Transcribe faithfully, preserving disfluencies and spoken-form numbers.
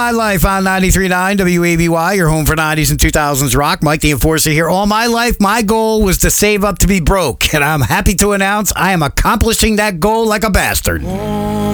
My Life on ninety-three point nine W A B Y, your home for nineties and two thousands rock. Mike the Enforcer here. All my life, my goal was to save up to be broke, and I'm happy to announce I am accomplishing that goal like a bastard.